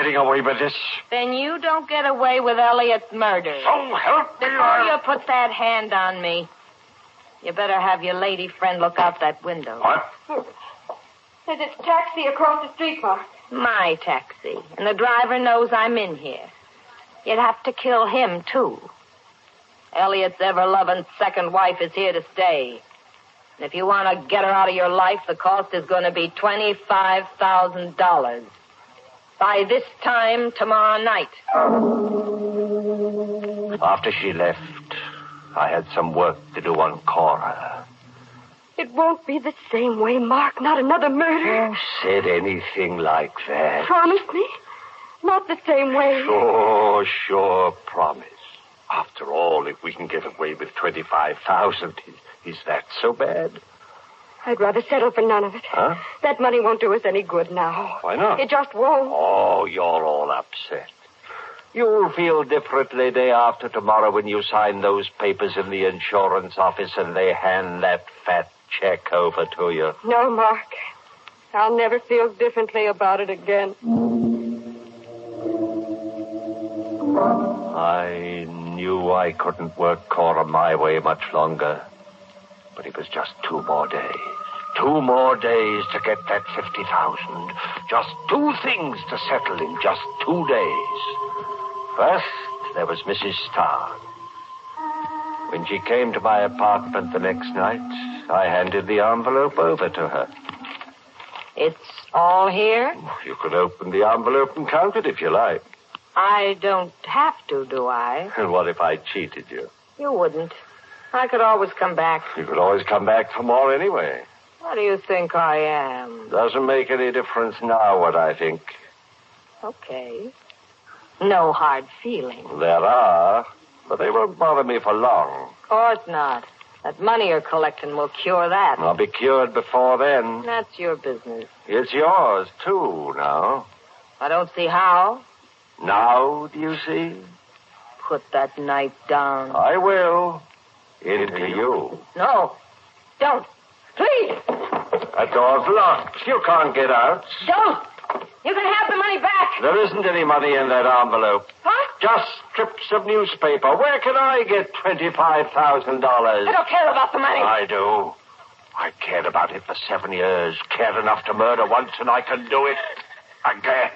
getting away with this. Then you don't get away with Elliot's murder. So help me. Before you put that hand on me, you better have your lady friend look out that window. What? There's a taxi across the street, Mark. My taxi. And the driver knows I'm in here. You'd have to kill him, too. Elliot's ever-loving second wife is here to stay. And if you want to get her out of your life, the cost is going to be $25,000. By this time tomorrow night. After she left, I had some work to do on Cora. It won't be the same way, Mark. Not another murder. Who said anything like that? Promise me. Not the same way. Sure, promise. After all, if we can get away with $25,000, is that so bad? I'd rather settle for none of it. Huh? That money won't do us any good now. Why not? It just won't. Oh, you're all upset. You'll feel differently day after tomorrow when you sign those papers in the insurance office and they hand that fat check over to you. No, Mark. I'll never feel differently about it again. I knew I couldn't work Cora my way much longer. But it was just 2 more days. 2 more days to get that $50,000. Just 2 things to settle in just 2 days. First, there was Mrs. Starr. When she came to my apartment the next night, I handed the envelope over to her. It's all here? You could open the envelope and count it if you like. I don't have to, do I? And what if I cheated you? You wouldn't. I could always come back. You could always come back for more anyway. What do you think I am? Doesn't make any difference now what I think. Okay. No hard feelings. There are, but they won't bother me for long. Of course not. That money you're collecting will cure that. I'll be cured before then. That's your business. It's yours, too, now. I don't see how. Now, do you see? Put that knife down. I will. Into you. No. Don't. Please. That door's locked. You can't get out. Don't. You can have the money back. There isn't any money in that envelope. Huh? Just strips of newspaper. Where can I get $25,000? I don't care about the money. I do. I cared about it for 7 years. Cared enough to murder once, and I can do it again.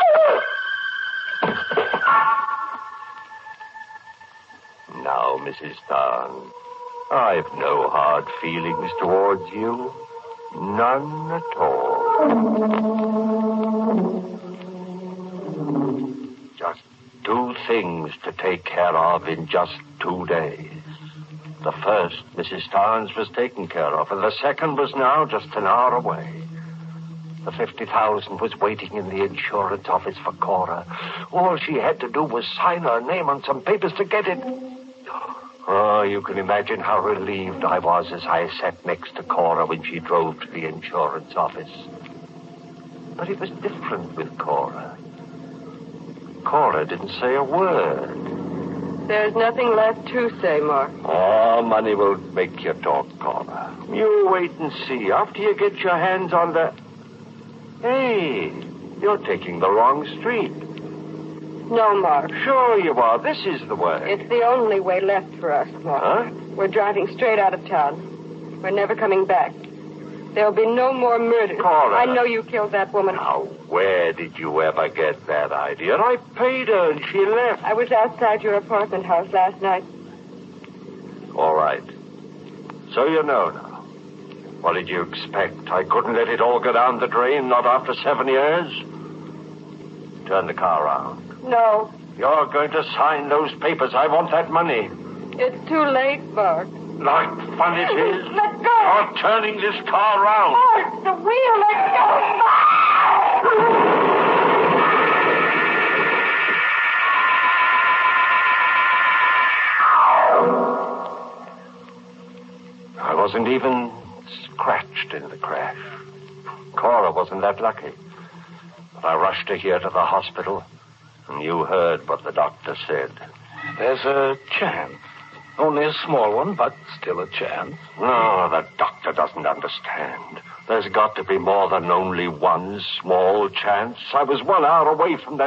Now, Mrs. Starn, I've no hard feelings towards you. None at all. Just 2 things to take care of in just 2 days. The first, Mrs. Starnes, was taken care of, and the second was now just an hour away. The $50,000 was waiting in the insurance office for Cora. All she had to do was sign her name on some papers to get it. Oh, you can imagine how relieved I was as I sat next to Cora when she drove to the insurance office. But it was different with Cora. Cora didn't say a word. There's nothing left to say, Mark. Oh, money will make you talk, Cora. You wait and see. After you get your hands on the... Hey, you're taking the wrong street. No, Mark. Sure you are. This is the way. It's the only way left for us, Mark. Huh? We're driving straight out of town. We're never coming back. There'll be no more murders. Cora. I know you killed that woman. Now, where did you ever get that idea? I paid her and she left. I was outside your apartment house last night. All right. So you know now. What did you expect? I couldn't let it all go down the drain, not after 7 years? Turn the car around. No. You're going to sign those papers. I want that money. It's too late, Mark. Like fun it is. Let go. You're turning this car around. Mark, the wheel, let go. I wasn't even scratched in the crash. Cora wasn't that lucky. But I rushed her here to the hospital, and you heard what the doctor said. There's a chance. Only a small one, but still a chance. No, the doctor doesn't understand. There's got to be more than only one small chance. I was 1 hour away from that